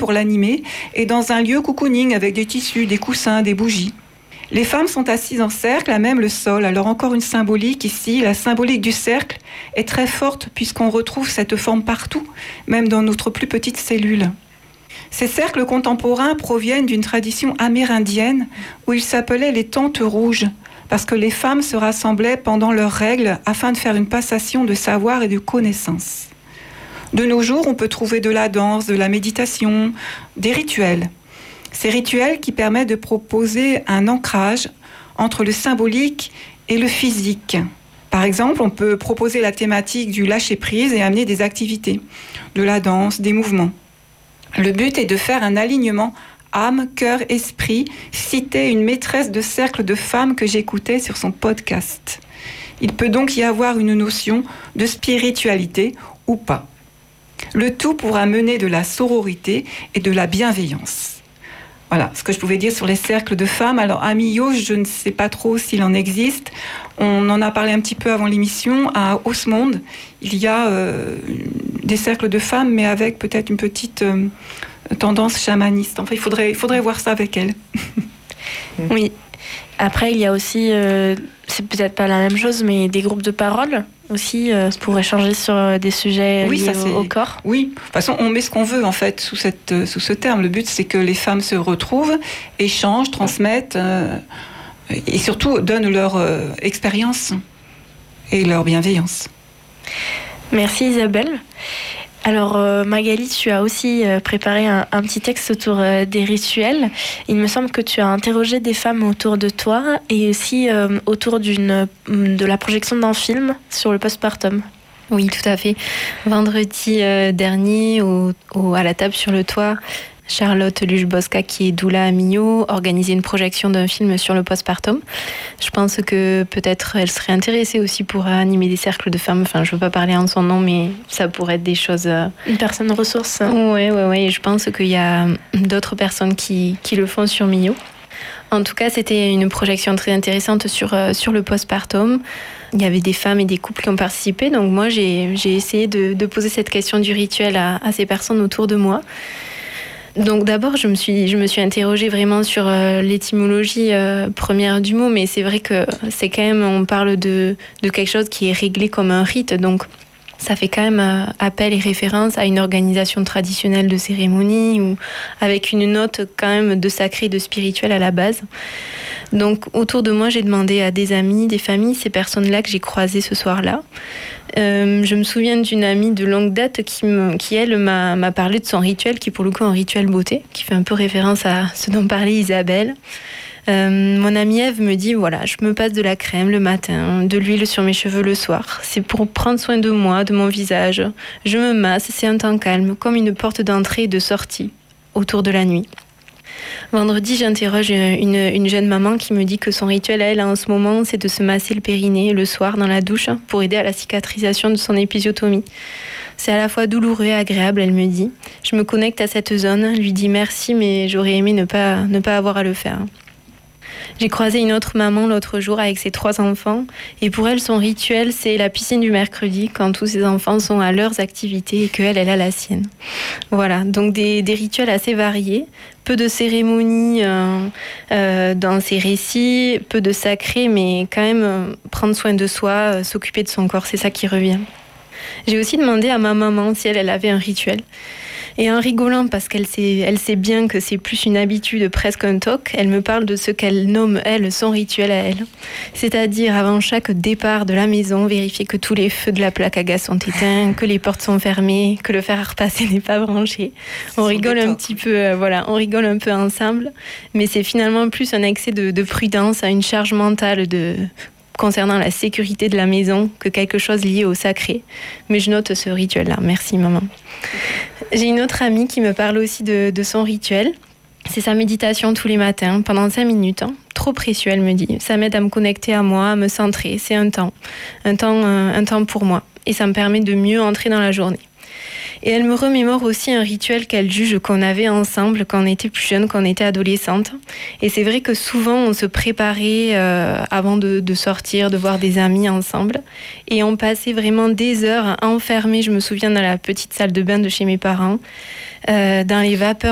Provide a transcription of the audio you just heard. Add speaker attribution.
Speaker 1: pour l'animer et dans un lieu cocooning avec des tissus, des coussins, des bougies. Les femmes sont assises en cercle à même le sol. Alors encore une symbolique ici. La symbolique du cercle est très forte puisqu'on retrouve cette forme partout, même dans notre plus petite cellule. Ces cercles contemporains proviennent d'une tradition amérindienne où ils s'appelaient les tentes rouges, parce que les femmes se rassemblaient pendant leurs règles afin de faire une passation de savoir et de connaissances. De nos jours, on peut trouver de la danse, de la méditation, des rituels. Ces rituels qui permettent de proposer un ancrage entre le symbolique et le physique. Par exemple, on peut proposer la thématique du lâcher-prise et amener des activités, de la danse, des mouvements. Le but est de faire un alignement âme, cœur, esprit, citait une maîtresse de cercle de femmes que j'écoutais sur son podcast. Il peut donc y avoir une notion de spiritualité ou pas. Le tout pour amener de la sororité et de la bienveillance. Voilà ce que je pouvais dire sur les cercles de femmes. Alors à Millau, je ne sais pas trop s'il en existe. On en a parlé un petit peu avant l'émission. À Haussmonde, il y a des cercles de femmes, mais avec peut-être une petite tendance chamaniste. Enfin, il faudrait voir ça avec elle.
Speaker 2: Oui. Après, il y a aussi, c'est peut-être pas la même chose, mais des groupes de parole aussi pour échanger sur des sujets liés au corps.
Speaker 1: Oui, de toute façon, on met ce qu'on veut en fait sous ce terme. Le but, c'est que les femmes se retrouvent, échangent, transmettent et surtout donnent leur expérience et leur bienveillance.
Speaker 2: Merci Isabelle. Alors Magali, tu as aussi préparé un petit texte autour des rituels. Il me semble que tu as interrogé des femmes autour de toi et aussi autour de la projection d'un film sur le postpartum.
Speaker 3: Oui, tout à fait. Vendredi dernier, à la table sur le toit, Charlotte Luge-Bosca, qui est doula à Millau, organisait une projection d'un film sur le postpartum. Je pense que peut-être elle serait intéressée aussi pour animer des cercles de femmes. Enfin, je ne veux pas parler en son nom, mais ça pourrait être des choses...
Speaker 2: Une personne ressource.
Speaker 3: Oui. Je pense qu'il y a d'autres personnes qui le font sur Millau. En tout cas, c'était une projection très intéressante sur le postpartum. Il y avait des femmes et des couples qui ont participé. Donc moi, j'ai essayé de poser cette question du rituel à ces personnes autour de moi. Donc d'abord, je me suis interrogée vraiment sur l'étymologie première du mot, mais c'est vrai que c'est quand même, on parle de quelque chose qui est réglé comme un rite, donc ça fait quand même appel et référence à une organisation traditionnelle de cérémonie ou avec une note quand même de sacré, de spirituel à la base. Donc autour de moi, j'ai demandé à des amis, des familles, ces personnes-là que j'ai croisées ce soir-là. Je me souviens d'une amie de longue date qui elle, m'a parlé de son rituel, qui est pour le coup un rituel beauté, qui fait un peu référence à ce dont parlait Isabelle. Mon amie Ève me dit, voilà, je me passe de la crème le matin, de l'huile sur mes cheveux le soir. C'est pour prendre soin de moi, de mon visage. Je me masse, c'est un temps calme, comme une porte d'entrée et de sortie autour de la nuit. Vendredi, j'interroge une jeune maman qui me dit que son rituel à elle en ce moment, c'est de se masser le périnée le soir dans la douche pour aider à la cicatrisation de son épisiotomie. C'est à la fois douloureux et agréable, elle me dit. Je me connecte à cette zone, lui dis merci, mais j'aurais aimé ne pas avoir à le faire. J'ai croisé une autre maman l'autre jour avec ses 3 enfants et pour elle, son rituel, c'est la piscine du mercredi quand tous ses enfants sont à leurs activités et qu'elle a la sienne. Voilà, donc des rituels assez variés, peu de cérémonies dans ses récits, peu de sacré, mais quand même prendre soin de soi, s'occuper de son corps, c'est ça qui revient. J'ai aussi demandé à ma maman si elle avait un rituel. Et en rigolant, parce qu'elle sait bien que c'est plus une habitude, presque un toc, elle me parle de ce qu'elle nomme, elle, son rituel à elle. C'est-à-dire, avant chaque départ de la maison, vérifier que tous les feux de la plaque à gaz sont éteints, que les portes sont fermées, que le fer à repasser n'est pas branché. On rigole un petit peu, on rigole un peu ensemble, mais c'est finalement plus un excès de prudence, une charge mentale concernant la sécurité de la maison que quelque chose lié au sacré. Mais je note ce rituel-là. Merci, maman. J'ai une autre amie qui me parle aussi de son rituel. C'est sa méditation tous les matins, pendant 5 minutes. Trop précieux, elle me dit. Ça m'aide à me connecter à moi, à me centrer. C'est un temps pour moi. Et ça me permet de mieux entrer dans la journée. Et elle me remémore aussi un rituel qu'elle juge qu'on avait ensemble quand on était plus jeune, quand on était adolescente. Et c'est vrai que souvent, on se préparait avant de sortir, de voir des amis ensemble. Et on passait vraiment des heures enfermés, je me souviens, dans la petite salle de bain de chez mes parents, dans les vapeurs